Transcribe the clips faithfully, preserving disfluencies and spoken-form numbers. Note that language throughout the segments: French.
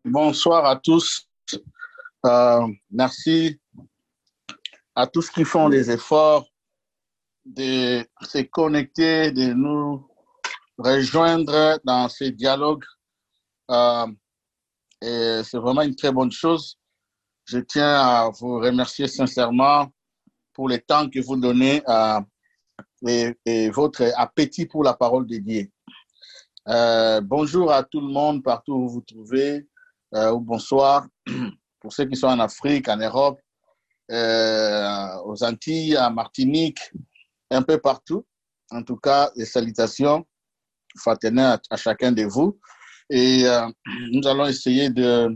Bonsoir à tous. Euh, merci à tous qui font des efforts de se connecter, de nous rejoindre dans ces dialogues. Euh, et c'est vraiment une très bonne chose. Je tiens à vous remercier sincèrement pour le temps que vous donnez euh, et, et votre appétit pour la parole de Dieu. Euh, bonjour à tout le monde, partout où vous vous trouvez, euh, ou bonsoir pour ceux qui sont en Afrique, en Europe, euh, aux Antilles, à Martinique, un peu partout. En tout cas, les salutations fraternelles à, à chacun de vous. Et euh, nous allons essayer de,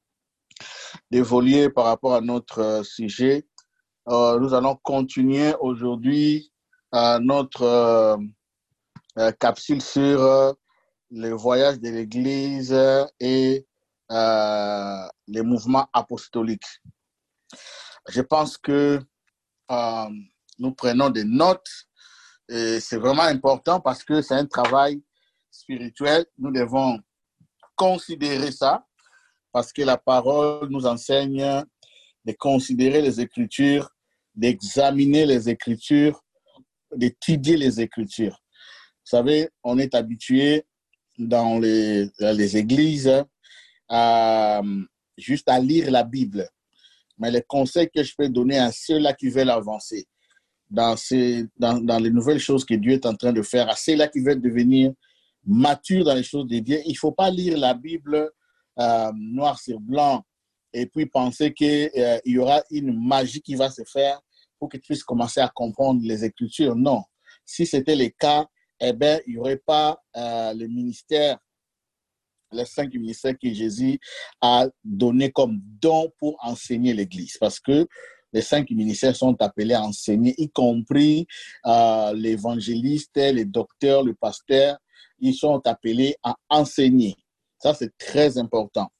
d'évoluer par rapport à notre euh, sujet. Euh, nous allons continuer aujourd'hui euh, notre euh, euh, capsule sur euh, le voyage de l'Église et euh, les mouvements apostoliques. Je pense que euh, nous prenons des notes et c'est vraiment important parce que c'est un travail spirituel. Nous devons considérer ça parce que la parole nous enseigne de considérer les Écritures, d'examiner les Écritures, d'étudier les Écritures. Vous savez, on est habitué dans les, les églises à, juste à lire la Bible. Mais les conseils que je peux donner à ceux-là qui veulent avancer dans, ces, dans, dans les nouvelles choses que Dieu est en train de faire, à ceux-là qui veulent devenir matures dans les choses de Dieu, il ne faut pas lire la Bible euh, noir sur blanc et puis penser qu'il euh, y aura une magie qui va se faire pour que tu puisses commencer à comprendre les Écritures. Non. Si c'était le cas, eh bien, il n'y aurait pas euh, le ministère, les cinq ministères que Jésus a donnés comme don pour enseigner l'Église. Parce que les cinq ministères sont appelés à enseigner, y compris euh, l'évangéliste, les docteurs, le pasteur, ils sont appelés à enseigner. Ça, c'est très important.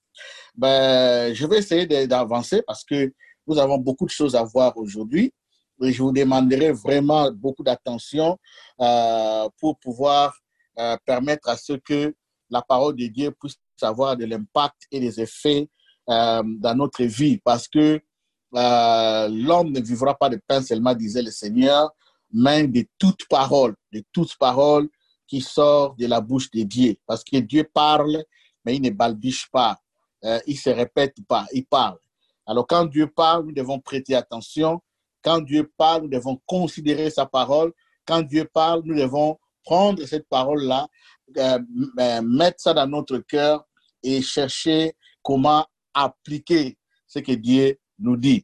Ben, je vais essayer d'avancer parce que nous avons beaucoup de choses à voir aujourd'hui. Et je vous demanderai vraiment beaucoup d'attention euh, pour pouvoir euh, permettre à ce que la parole de Dieu puisse avoir de l'impact et des effets euh, dans notre vie. Parce que euh, l'homme ne vivra pas de pain seulement, disait le Seigneur, mais de toute parole, de toute parole qui sort de la bouche de Dieu. Parce que Dieu parle, mais il ne balbutie pas, euh, il ne se répète pas, il parle. Alors quand Dieu parle, nous devons prêter attention. Quand Dieu parle, nous devons considérer sa parole. Quand Dieu parle, nous devons prendre cette parole-là, euh, mettre ça dans notre cœur et chercher comment appliquer ce que Dieu nous dit.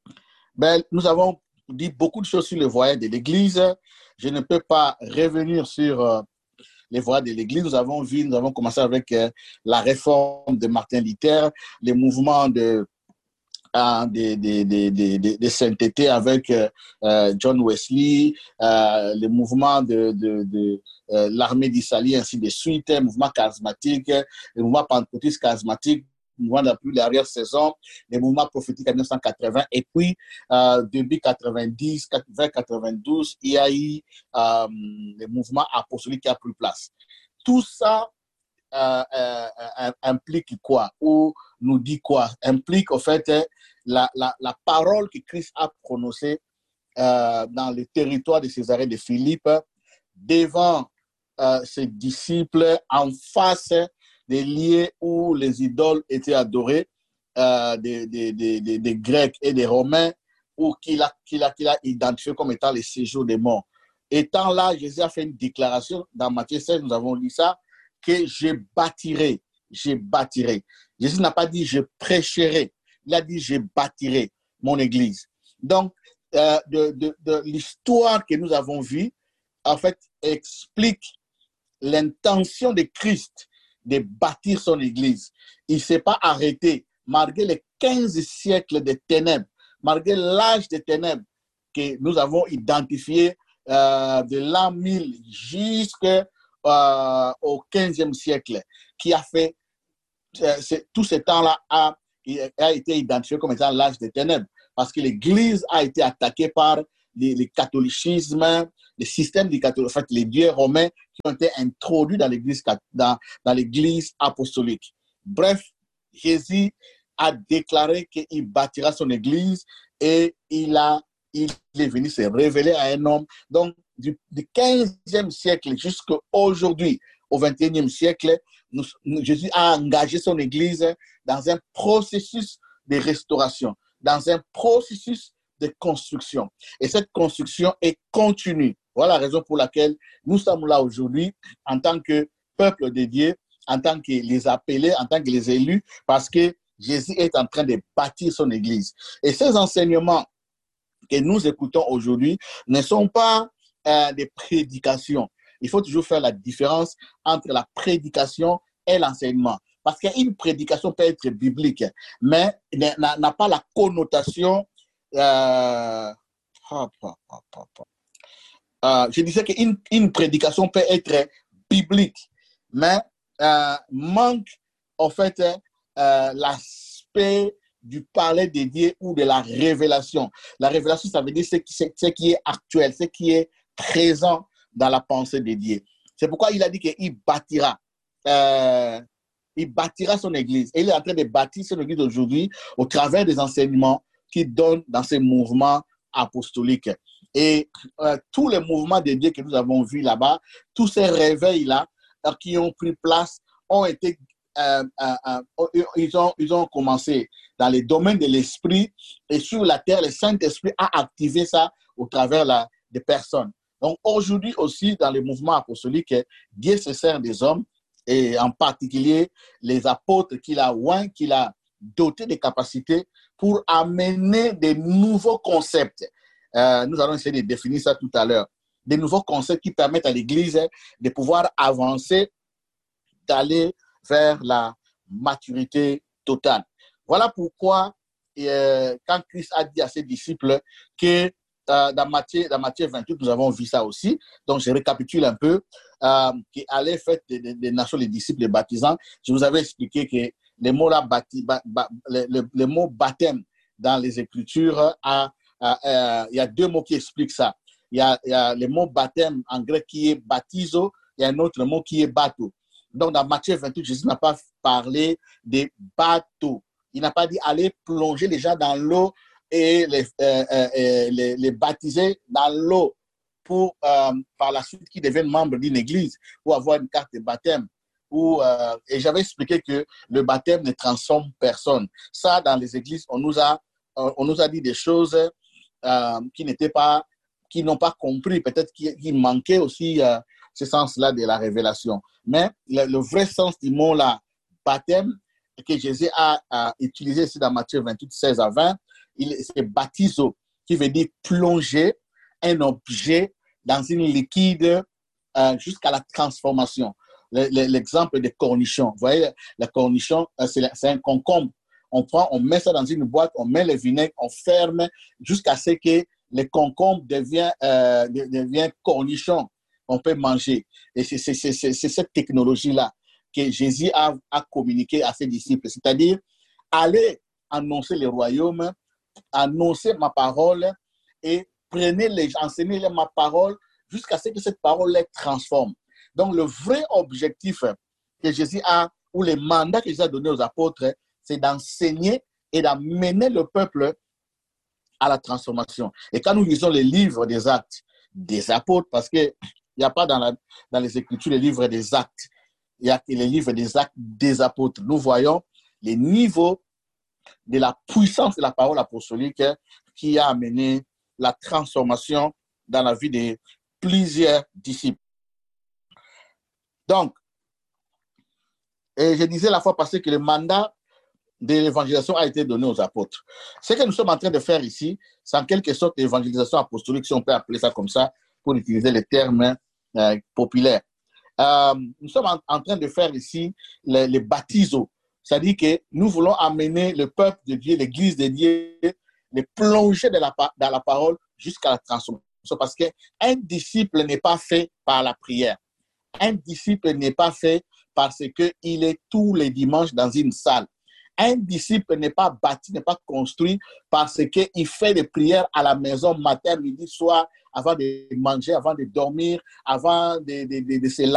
Ben, nous avons dit beaucoup de choses sur le voyage de l'Église. Je ne peux pas revenir sur euh, les voyages de l'Église. Nous avons vu, nous avons commencé avec euh, la réforme de Martin Luther, les mouvements de Hein, des, des, des, des, des saintetés avec euh, John Wesley, euh, le mouvement de, de, de euh, l'armée d'Israël, ainsi de suite, le mouvement charismatique, le mouvement pentecôtiste charismatique, le mouvement de la pluie, l'arrière-saison, les mouvements prophétiques en mille neuf cent quatre-vingts, et puis euh, début quatre-vingt-dix, vers quatre-vingt-douze, il y a eu euh, le mouvement apostolique qui a pris place. Tout ça Euh, euh, implique quoi ou nous dit quoi? Implique au fait la, la, la parole que Christ a prononcée euh, dans le territoire de Césarée de Philippe devant euh, ses disciples en face des lieux où les idoles étaient adorées, euh, des, des, des, des, des Grecs et des Romains, ou qu'il a, qu'il a, qu'il a identifié comme étant les séjours des morts. Étant là, Jésus a fait une déclaration dans Matthieu seize, nous avons lu ça, que je bâtirai, je bâtirai. Jésus n'a pas dit je prêcherai, il a dit je bâtirai mon église. Donc, euh, de, de, de l'histoire que nous avons vue, en fait, explique l'intention de Christ de bâtir son église. Il ne s'est pas arrêté, malgré les quinze siècles de ténèbres, malgré l'âge des ténèbres que nous avons identifié euh, de l'an mille jusqu'à Euh, au quinzième siècle, qui a fait euh, tout ce temps-là a, a été identifié comme étant l'âge des ténèbres, parce que l'Église a été attaquée par le catholicisme, le système du catholicisme, en fait, les dieux romains qui ont été introduits dans l'Église dans, dans l'Église apostolique. Bref, Jésus a déclaré qu'il bâtira son église et il, a, il est venu se révéler à un homme. Donc, du, du quinzième siècle jusqu'à aujourd'hui, au vingt et unième siècle, nous, nous, Jésus a engagé son église dans un processus de restauration, dans un processus de construction. Et cette construction est continue. Voilà la raison pour laquelle nous sommes là aujourd'hui en tant que peuple de Dieu, en tant que les appelés, en tant que les élus, parce que Jésus est en train de bâtir son église. Et ces enseignements que nous écoutons aujourd'hui ne sont pas euh, des prédications. Il faut toujours faire la différence entre la prédication et l'enseignement. Parce qu'une prédication peut être biblique, mais n'a pas la connotation. Euh, euh, je disais qu'une une prédication peut être biblique, mais euh, manque en fait euh, l'aspect du parler de Dieu ou de la révélation. La révélation, ça veut dire ce qui, ce qui est actuel, ce qui est présent dans la pensée de Dieu. C'est pourquoi il a dit qu'il bâtira. Euh, il bâtira son église. Et il est en train de bâtir son église aujourd'hui au travers des enseignements qu'il donne dans ces mouvements apostoliques. Et euh, tous les mouvements de Dieu que nous avons vus là-bas, tous ces réveils-là euh, qui ont pris place, ont été, euh, euh, euh, ils, ont, ils ont commencé dans les domaines de l'esprit et sur la terre, le Saint-Esprit a activé ça au travers la, des personnes. Donc aujourd'hui aussi, dans les mouvements apostoliques, Dieu se sert des hommes et en particulier les apôtres qu'il a oints, qu'il a dotés de capacités pour amener des nouveaux concepts. Euh, nous allons essayer de définir ça tout à l'heure. Des nouveaux concepts qui permettent à l'Église de pouvoir avancer, d'aller vers la maturité totale. Voilà pourquoi, euh, quand Christ a dit à ses disciples que euh, dans, Matthieu, dans Matthieu vingt-huit, nous avons vu ça aussi. Donc, je récapitule un peu. Euh, qui allait faire des, des, des nations, les disciples, les baptisants. Je vous avais expliqué que les mots, là, bapti, ba, ba, les, les, les mots baptême dans les Écritures, a, a, a, il y a deux mots qui expliquent ça. Il y a, il y a le mot baptême en grec qui est baptizo, et un autre mot qui est bateau. Donc, dans Matthieu vingt-huit, Jésus n'a pas parlé des bateaux. Il n'a pas dit aller plonger les gens dans l'eau et les, euh, euh, les, les baptiser dans l'eau pour, euh, par la suite, qu'ils deviennent membres d'une église ou avoir une carte de baptême. Ou, euh, et j'avais expliqué que le baptême ne transforme personne. Ça, dans les églises, on nous a, euh, on nous a dit des choses euh, qui n'étaient pas, qui n'ont pas compris. Peut-être qu'il, qu'il manquait aussi euh, ce sens-là de la révélation. Mais le, le vrai sens du mot-là, baptême, que Jésus a, a utilisé ici dans Matthieu vingt-huit, seize à vingt, il, c'est baptizo, qui veut dire plonger un objet dans une liquide euh, jusqu'à la transformation. Le, le, l'exemple des cornichons. Vous voyez, le cornichon, euh, c'est, c'est un concombre. On prend, on met ça dans une boîte, on met le vinaigre, on ferme jusqu'à ce que le concombre devienne, euh, devient cornichon. On peut manger. Et c'est, c'est, c'est, c'est, c'est cette technologie-là que Jésus a, a communiqué à ses disciples. C'est-à-dire, allez annoncer le royaume, annoncer ma parole et prenez les, enseignez-les ma parole jusqu'à ce que cette parole les transforme. Donc, le vrai objectif que Jésus a, ou le mandat que Jésus a donné aux apôtres, c'est d'enseigner et d'amener le peuple à la transformation. Et quand nous lisons les livres des actes des apôtres, parce qu'il n'y a pas dans, la, dans les Écritures les livres des actes, il y a les livres des actes des apôtres. Nous voyons les niveaux de la puissance de la parole apostolique qui a amené la transformation dans la vie de plusieurs disciples. Donc, et je disais la fois passée que le mandat de l'évangélisation a été donné aux apôtres. Ce que nous sommes en train de faire ici, c'est en quelque sorte l'évangélisation apostolique, si on peut appeler ça comme ça, pour utiliser les termes euh, populaires. Euh, nous sommes en, en train de faire ici les, les baptisos. C'est-à-dire que nous voulons amener le peuple de Dieu, l'Église de Dieu, les plonger dans la, dans la parole jusqu'à la transformation. Parce qu'un disciple n'est pas fait par la prière. Un disciple n'est pas fait parce qu'il est tous les dimanches dans une salle. Un disciple n'est pas bâti, n'est pas construit parce qu'il fait des prières à la maison matin, midi, soir, avant de manger, avant de dormir, avant de, de, de, de se